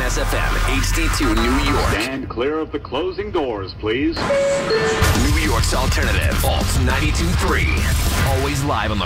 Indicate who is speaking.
Speaker 1: Jazz FM, HD2 New York.
Speaker 2: Stand clear of the closing doors, please.
Speaker 1: New York's alternative, Alt 92.3. Always live on the